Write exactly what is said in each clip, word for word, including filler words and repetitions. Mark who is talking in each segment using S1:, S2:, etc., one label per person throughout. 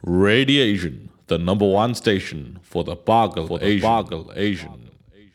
S1: Radiation, the number one station for the Bargle for the Asian. Bargle Asian.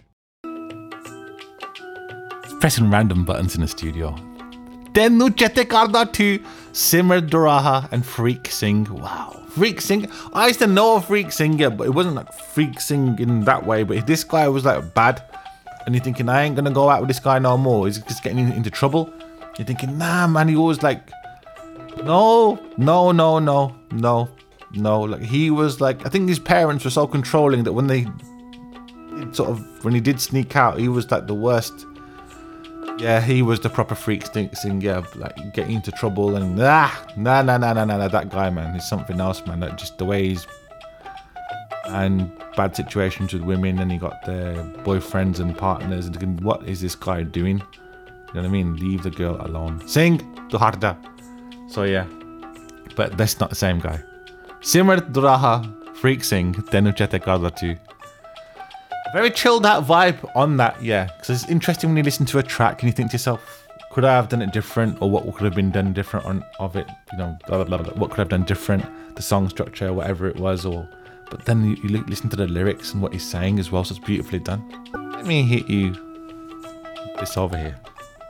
S2: Pressing random buttons in the studio. Tenu Chete Karda to Simmer Doraha and Freak Sing. Wow. Freak Sing. I used to know a Freak Singer, but it wasn't like Freak Sing in that way. But this guy was like bad. And you're thinking, I ain't going to go out with this guy no more. He's just getting into trouble. You're thinking, nah, man, he always like, no, no, no, no, no, no. Like he was like, I think his parents were so controlling that when they sort of, when he did sneak out, he was like the worst. Yeah, he was the proper freak sing, yeah, like getting into trouble and nah, nah, nah, nah, nah, nah, nah, that guy, man, is something else, man. Like just the way he's, and bad situations with women, and he got their boyfriends and partners, and thinking, what is this guy doing? You know what I mean? Leave the girl alone. Sing to Harda. So yeah, but that's not the same guy. Simmer Duraha, Freak Sing, Tenu Chete Karda too. Very chilled out vibe on that, yeah. Because it's interesting when you listen to a track and you think to yourself, could I have done it different, or what could have been done different on of it? You know, blah, blah, blah, blah. What could I have done different? The song structure, whatever it was, or. But then you, you listen to the lyrics and what he's saying as well, so it's beautifully done. Let me hit you this over here.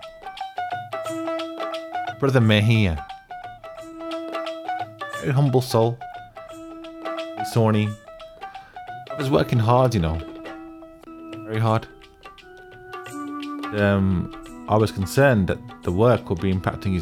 S2: Brother Mejia. Very humble soul. He's thorny. He was working hard, you know. Very hard. Um, I was concerned that the work would be impacting his